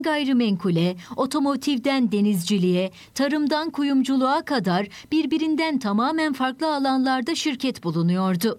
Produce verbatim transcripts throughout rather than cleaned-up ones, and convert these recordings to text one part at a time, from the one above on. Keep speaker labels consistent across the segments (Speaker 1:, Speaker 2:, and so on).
Speaker 1: Gayrimenkule, otomotivden denizciliğe, tarımdan kuyumculuğa kadar birbirinden tamamen farklı alanlarda şirket bulunuyordu.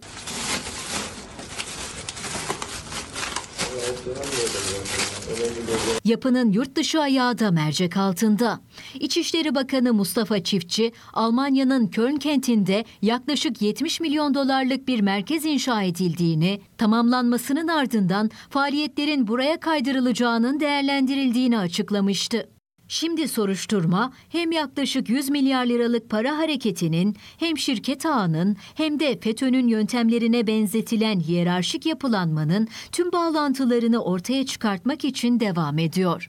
Speaker 1: Yapının yurt dışı ayağı da mercek altında. İçişleri Bakanı Mustafa Çiftçi, Almanya'nın Köln kentinde yaklaşık yetmiş milyon dolarlık bir merkez inşa edildiğini, tamamlanmasının ardından faaliyetlerin buraya kaydırılacağının değerlendirildiğini açıklamıştı. Şimdi soruşturma hem yaklaşık yüz milyar liralık para hareketinin hem şirket ağının hem de FETÖ'nün yöntemlerine benzetilen hiyerarşik yapılanmanın tüm bağlantılarını ortaya çıkartmak için devam ediyor.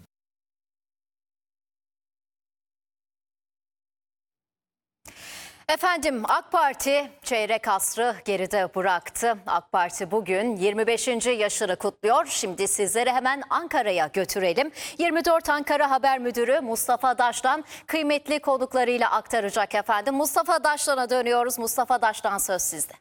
Speaker 2: Efendim, AK Parti çeyrek asrı geride bıraktı. AK Parti bugün yirmi beşinci yaşını kutluyor. Şimdi sizleri hemen Ankara'ya götürelim. yirmi dört Ankara Haber Müdürü Mustafa Daş'tan kıymetli konuklarıyla aktaracak efendim. Mustafa Daş'tan'a dönüyoruz. Mustafa Daş'tan söz sizde.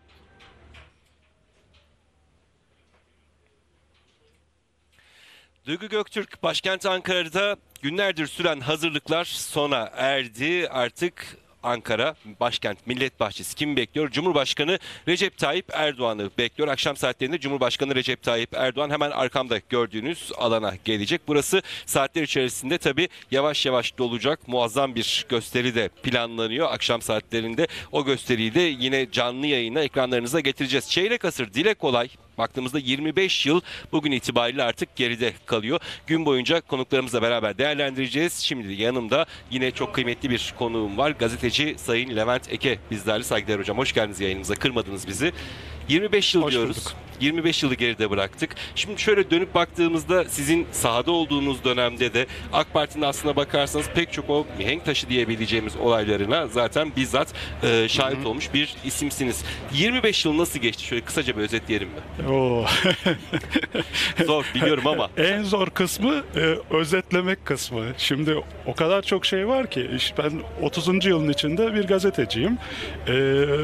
Speaker 3: Duygu Göktürk, başkent Ankara'da günlerdir süren hazırlıklar sona erdi. Artık Ankara, başkent Millet Bahçesi kimi bekliyor? Cumhurbaşkanı Recep Tayyip Erdoğan'ı bekliyor. Akşam saatlerinde Cumhurbaşkanı Recep Tayyip Erdoğan hemen arkamda gördüğünüz alana gelecek. Burası saatler içerisinde tabii yavaş yavaş dolacak. Muazzam bir gösteri de planlanıyor akşam saatlerinde. O gösteriyi de yine canlı yayına ekranlarınıza getireceğiz. Çeyrek asır dile kolay. Baktığımızda yirmi beş yıl bugün itibariyle artık geride kalıyor. Gün boyunca konuklarımızla beraber değerlendireceğiz. Şimdi yanımda yine çok kıymetli bir konuğum var. Gazeteci Sayın Levent Eke bizlerle. Saygılar hocam. Hoş geldiniz yayınımıza. Kırmadınız bizi. yirmi beş yıl
Speaker 4: Hoş
Speaker 3: diyoruz.
Speaker 4: bulduk.
Speaker 3: yirmi beş yılı geride bıraktık. Şimdi şöyle dönüp baktığımızda sizin sahada olduğunuz dönemde de AK Parti'nin aslına bakarsanız pek çok o mihenk taşı diyebileceğimiz olaylarına zaten bizzat e, şahit hı hı. olmuş bir isimsiniz. yirmi beş yıl nasıl geçti? Şöyle kısaca bir özetleyelim mi?
Speaker 4: Oo.
Speaker 3: Zor biliyorum ama.
Speaker 4: En zor kısmı e, özetlemek kısmı. Şimdi o kadar çok şey var ki. İşte ben otuzuncu yılın içinde bir gazeteciyim. E,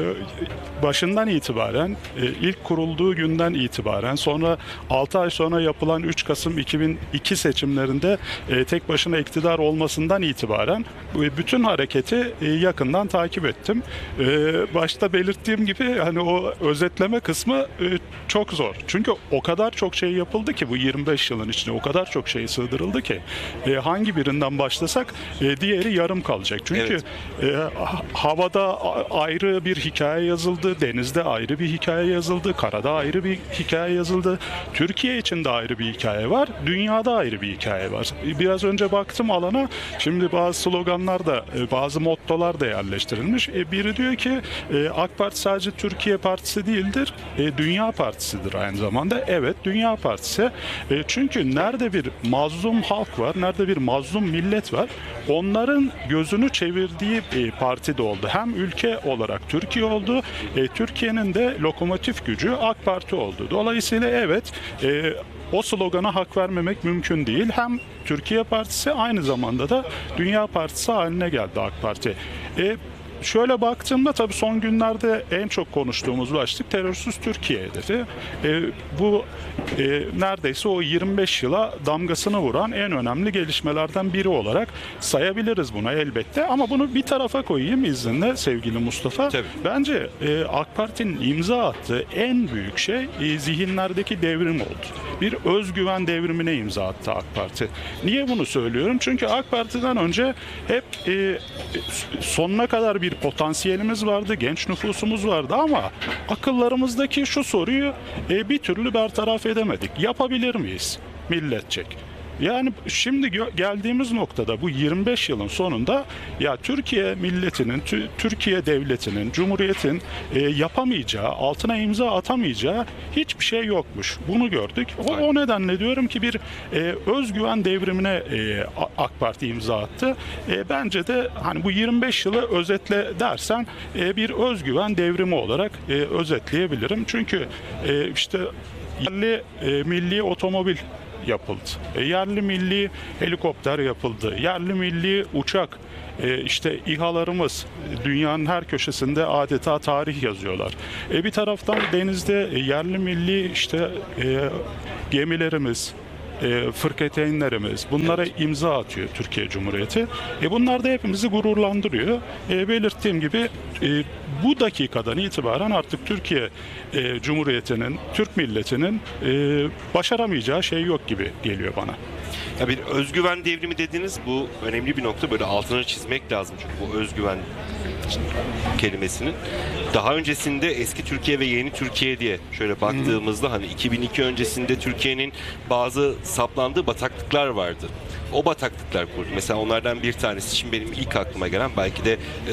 Speaker 4: başından itibaren e, ilk kurulduğu günden itibaren sonra altı ay sonra yapılan üç Kasım iki bin iki seçimlerinde e, tek başına iktidar olmasından itibaren e, bütün hareketi e, yakından takip ettim. E, başta belirttiğim gibi hani o özetleme kısmı e, çok zor. Çünkü o kadar çok şey yapıldı ki bu yirmi beş yılın içinde o kadar çok şey sığdırıldı ki e, hangi birinden başlasak e, diğeri yarım kalacak. Çünkü evet. e, havada ayrı bir hikaye yazıldı, denizde ayrı bir hikaye yazıldı, karada ayrı bir hikaye yazıldı. Türkiye için de ayrı bir hikaye var, dünyada ayrı bir hikaye var. Biraz önce baktım alana, şimdi bazı sloganlar da, bazı mottolar da yerleştirilmiş. E, biri diyor ki e, AK Parti sadece Türkiye Partisi değildir, e, Dünya Partisi'dir aynı zamanda. Evet, Dünya Partisi. E, çünkü nerede bir mazlum halk var, nerede bir mazlum millet var, onların gözünü çevirdiği e, parti de oldu. Hem ülke olarak Türkiye oldu, e, Türkiye'nin de lokomotif gücü AK Parti oldu. Dolayısıyla evet, e, o slogana hak vermemek mümkün değil. Hem Türkiye Partisi aynı zamanda da Dünya Partisi haline geldi AK Parti. E, Şöyle baktığımda tabii son günlerde en çok konuştuğumuz başlık terörsüz Türkiye hedefi. E, bu e, neredeyse o yirmi beş yıla damgasını vuran en önemli gelişmelerden biri olarak sayabiliriz buna elbette. Ama bunu bir tarafa koyayım izninle sevgili Mustafa.
Speaker 3: Tabii.
Speaker 4: Bence e, AK Parti'nin imza attığı en büyük şey e, zihinlerdeki devrim oldu. Bir özgüven devrimine imza attı AK Parti. Niye bunu söylüyorum? Çünkü AK Parti'den önce hep e, sonuna kadar bir bir potansiyelimiz vardı, genç nüfusumuz vardı ama akıllarımızdaki şu soruyu e, bir türlü bertaraf edemedik. Yapabilir miyiz milletçek? Yani şimdi geldiğimiz noktada bu yirmi beş yılın sonunda ya Türkiye milletinin, Türkiye devletinin, Cumhuriyet'in e, yapamayacağı, altına imza atamayacağı hiçbir şey yokmuş. Bunu gördük. O, o nedenle diyorum ki bir e, özgüven devrimine e, AK Parti imza attı. E, bence de hani bu yirmi beş yılı özetle dersen e, bir özgüven devrimi olarak e, özetleyebilirim. Çünkü e, işte yerli e, milli otomobil yapıldı. E, yerli milli helikopter yapıldı. Yerli milli uçak, e, işte İHA'larımız dünyanın her köşesinde adeta tarih yazıyorlar. E, bir taraftan denizde e, yerli milli işte e, gemilerimiz, e, fırkateynlerimiz, bunlara imza atıyor Türkiye Cumhuriyeti. E, bunlar da hepimizi gururlandırıyor. E, belirttiğim gibi e, bu dakikadan itibaren artık Türkiye e, Cumhuriyeti'nin, Türk milletinin e, başaramayacağı şey yok gibi geliyor bana.
Speaker 3: Ya bir özgüven devrimi dediniz, bu önemli bir nokta, böyle altını çizmek lazım çünkü bu özgüven kelimesinin. Daha öncesinde eski Türkiye ve yeni Türkiye diye şöyle baktığımızda hani iki bin iki öncesinde Türkiye'nin bazı saplandığı bataklıklar vardı. O bataklıklar kurdu. Mesela onlardan bir tanesi şimdi benim ilk aklıma gelen, belki de e,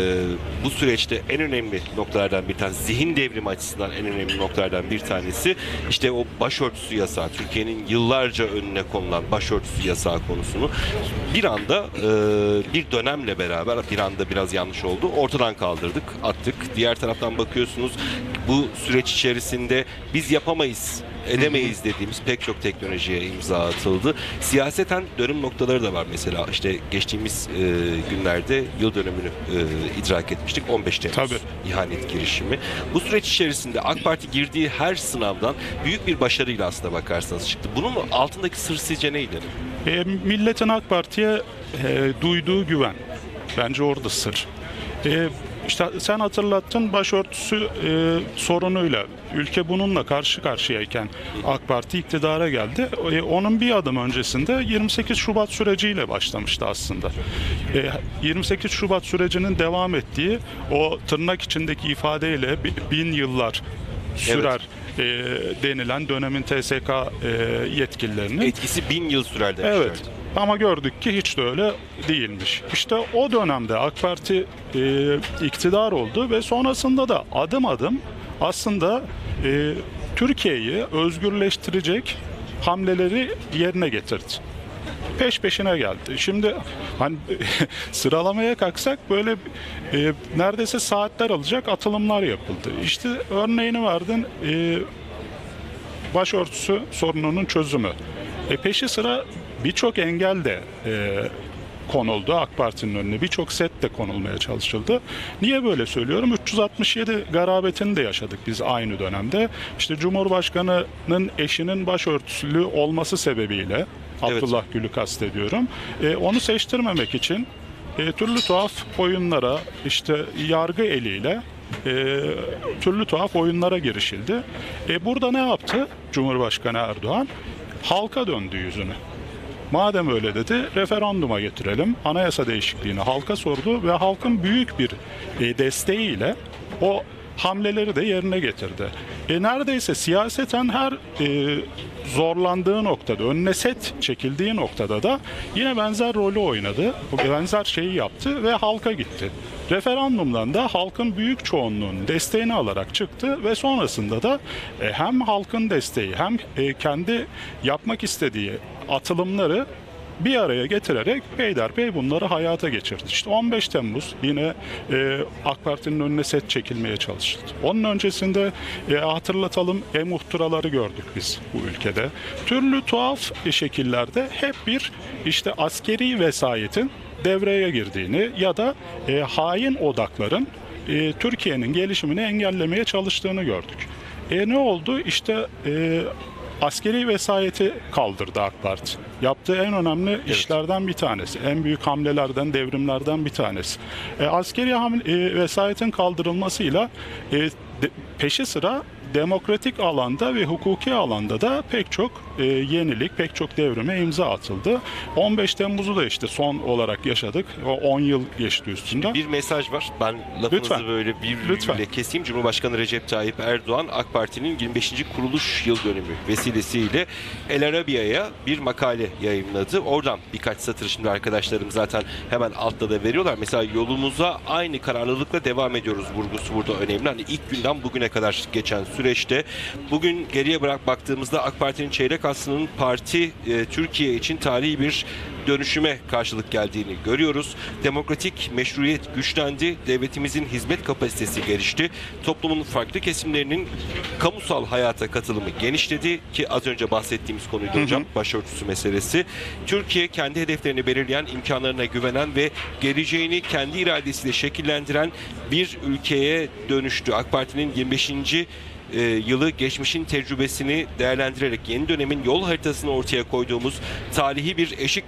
Speaker 3: bu süreçte en önemli noktalardan bir tanesi, zihin devrimi açısından en önemli noktalardan bir tanesi işte o başörtüsü yasağı. Türkiye'nin yıllarca önüne konulan başörtüsü yasağı konusunu bir anda e, bir dönemle beraber, bir anda biraz yanlış oldu, ortadan kaldırdık, attık. Diğer taraftan bakıyorsunuz, bu süreç içerisinde biz yapamayız, edemeyiz dediğimiz pek çok teknolojiye imza atıldı. Siyaseten dönüm noktaları da var. Mesela işte geçtiğimiz e, günlerde yıl dönümünü e, idrak etmiştik. on beş Temmuz
Speaker 4: Tabii.
Speaker 3: ihanet girişimi. Bu süreç içerisinde AK Parti girdiği her sınavdan büyük bir başarıyla aslında bakarsanız çıktı. Bunun altındaki sır sizce neydi?
Speaker 4: E, milletin AK Parti'ye e, duyduğu güven. Bence orada sır. E, işte sen hatırlattın, başörtüsü e, sorunuyla ülke bununla karşı karşıyayken AK Parti iktidara geldi. E, onun bir adım öncesinde yirmi sekiz Şubat süreciyle başlamıştı aslında. E, yirmi sekiz Şubat sürecinin devam ettiği o tırnak içindeki ifadeyle bin yıllar sürer e, denilen dönemin T S K e, yetkililerinin
Speaker 3: Etkisi bin yıl sürer demişlerdi.
Speaker 4: evet. Ama gördük ki hiç de öyle değilmiş. İşte o dönemde AK Parti e, iktidar oldu ve sonrasında da adım adım aslında e, Türkiye'yi özgürleştirecek hamleleri yerine getirdi. Peş peşine geldi. Şimdi hani sıralamaya kalksak böyle e, neredeyse saatler alacak atılımlar yapıldı. İşte örneğini verdin, e, başörtüsü sorununun çözümü. E, peşi sıra birçok engel de e, konuldu AK Parti'nin önüne. Birçok set de konulmaya çalışıldı. Niye böyle söylüyorum? üç yüz altmış yedi garabetini de yaşadık biz aynı dönemde. İşte Cumhurbaşkanı'nın eşinin başörtüsülü olması sebebiyle,
Speaker 3: Evet.
Speaker 4: Abdullah Gül'ü kastediyorum, e, onu seçtirmemek için e, türlü tuhaf oyunlara, işte yargı eliyle e, türlü tuhaf oyunlara girişildi. E, burada ne yaptı Cumhurbaşkanı Erdoğan? Halka döndü yüzünü. Madem öyle dedi, referanduma getirelim. Anayasa değişikliğini halka sordu ve halkın büyük bir e, desteğiyle o hamleleri de yerine getirdi. E, neredeyse siyaseten her e, zorlandığı noktada, önüne set çekildiği noktada da yine benzer rolü oynadı. Benzer şeyi yaptı ve halka gitti. Referandumdan da halkın büyük çoğunluğunun desteğini alarak çıktı ve sonrasında da e, hem halkın desteği hem e, kendi yapmak istediği atılımları bir araya getirerek peyderpey bunları hayata geçirdi. İşte on beş Temmuz yine e, AK Parti'nin önüne set çekilmeye çalıştı. Onun öncesinde e, hatırlatalım, e-muhtıraları gördük biz bu ülkede. Türlü tuhaf şekillerde hep bir işte askeri vesayetin devreye girdiğini ya da e, hain odakların e, Türkiye'nin gelişimini engellemeye çalıştığını gördük. E ne oldu? İşte e, askeri vesayeti kaldırdı AK Parti. Yaptığı en önemli evet. işlerden bir tanesi. En büyük hamlelerden, devrimlerden bir tanesi. E, askeri hamle, e, vesayetin kaldırılmasıyla e, de, peşi sıra demokratik alanda ve hukuki alanda da pek çok e, yenilik, pek çok devrime imza atıldı. on beş Temmuz'u da işte son olarak yaşadık. O on yıl geçti üstünden.
Speaker 3: Bir mesaj var. Ben lafınızı
Speaker 4: Lütfen.
Speaker 3: böyle bir virgülle keseyim. Cumhurbaşkanı Recep Tayyip Erdoğan, AK Parti'nin yirmi beşinci kuruluş yıl dönümü vesilesiyle El Arabiya'ya bir makale yayınladı. Oradan birkaç satır şimdi arkadaşlarım zaten hemen altta da veriyorlar. Mesela yolumuza aynı kararlılıkla devam ediyoruz vurgusu burada önemli. Hani ilk günden bugüne kadar geçen süreçte bugün geriye bırak baktığımızda AK Parti'nin çeyrek asrının parti e, Türkiye için tarihi bir dönüşüme karşılık geldiğini görüyoruz. Demokratik meşruiyet güçlendi. Devletimizin hizmet kapasitesi gelişti. Toplumun farklı kesimlerinin kamusal hayata katılımı genişledi ki az önce bahsettiğimiz konuydu hocam. Hı hı. Başörtüsü meselesi. Türkiye kendi hedeflerini belirleyen, imkanlarına güvenen ve geleceğini kendi iradesiyle şekillendiren bir ülkeye dönüştü. AK Parti'nin yirmi beşinci e, yılı geçmişin tecrübesini değerlendirerek yeni dönemin yol haritasını ortaya koyduğumuz tarihi bir eşik